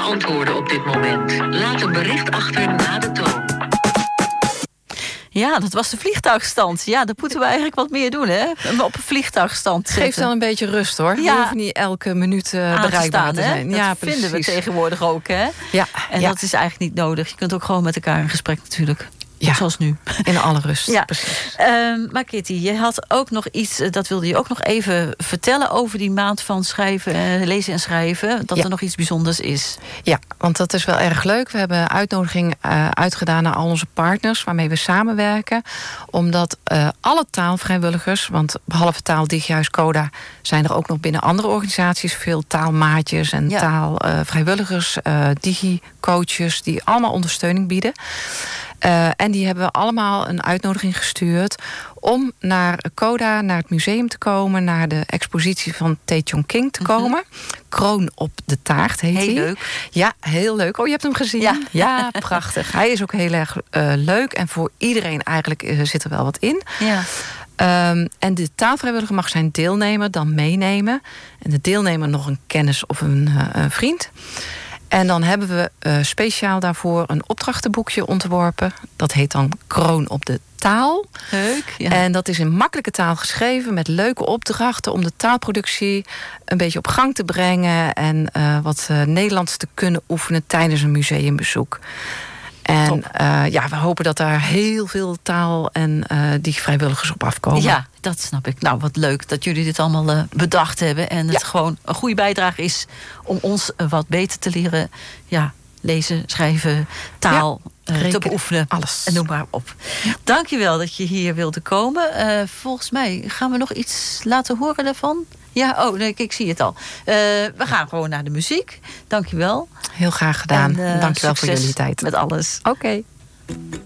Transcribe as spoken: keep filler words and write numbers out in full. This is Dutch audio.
beantwoorden op dit moment. Laat een bericht achter na de toon. Ja, dat was de vliegtuigstand. Ja, dat moeten we eigenlijk wat meer doen, hè? Op een vliegtuigstand zetten. Geeft dan een beetje rust, hoor. Ja. We hoeven niet elke minuut uh, bereikbaar te, staan, te zijn. Dat ja, vinden precies. we tegenwoordig ook, hè? Ja. En ja. dat is eigenlijk niet nodig. Je kunt ook gewoon met elkaar in gesprek natuurlijk. Ja. Zoals nu. In alle rust, ja. precies. Uh, maar Kitty, je had ook nog iets, dat wilde je ook nog even vertellen over die maand van schrijven, uh, lezen en schrijven. Dat ja. er nog iets bijzonders is. Ja, want dat is wel erg leuk. We hebben een uitnodiging uh, uitgedaan naar al onze partners waarmee we samenwerken. Omdat uh, alle taalvrijwilligers, want behalve Taal Digihuis Coda zijn er ook nog binnen andere organisaties veel taalmaatjes en ja. taalvrijwilligers, uh, digicoaches die allemaal ondersteuning bieden. Uh, en die hebben allemaal een uitnodiging gestuurd om naar Coda, naar het museum te komen, naar de expositie van Tae Chong King te komen. Mm-hmm. Kroon op de taart heet hij. Heel leuk. Ja, heel leuk. Oh, je hebt hem gezien? Ja, ja prachtig. Hij is ook heel erg uh, leuk en voor iedereen eigenlijk uh, zit er wel wat in. Ja. Um, en de taalvrijwilliger mag zijn deelnemer dan meenemen. En de deelnemer nog een kennis of een, uh, een vriend. En dan hebben we uh, speciaal daarvoor een opdrachtenboekje ontworpen. Dat heet dan Kroon op de taal. Leuk, ja. En dat is in makkelijke taal geschreven met leuke opdrachten om de taalproductie een beetje op gang te brengen en uh, wat uh, Nederlands te kunnen oefenen tijdens een museumbezoek. En uh, ja, we hopen dat daar heel veel taal en uh, die vrijwilligers op afkomen. Ja, dat snap ik. Nou, wat leuk dat jullie dit allemaal uh, bedacht hebben. En het ja. gewoon een goede bijdrage is om ons uh, wat beter te leren. Ja, lezen, schrijven, taal ja, uh, te beoefenen. Alles. En noem maar op. Ja. Dankjewel dat je hier wilde komen. Uh, volgens mij gaan we nog iets laten horen daarvan. Ja, oh, nee, ik zie het al. Uh, we gaan gewoon naar de muziek. Dankjewel. Heel graag gedaan. En, uh, Dankjewel voor jullie tijd. Met alles. Oké. Okay.